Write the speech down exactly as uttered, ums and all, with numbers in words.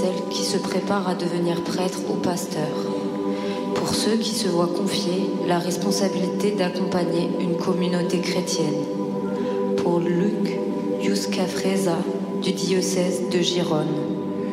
celles qui se préparent à devenir prêtres ou pasteurs. Pour ceux qui se voient confier la responsabilité d'accompagner une communauté chrétienne. Pour Luc Yuska Freza du diocèse de Gérone.